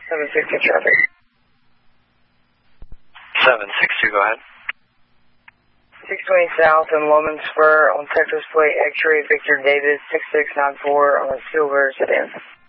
762 traffic. 762, go ahead. 620 South in Loman Spur on Texas Plate X-Ray Victor Davis 6694 on a silver sedan.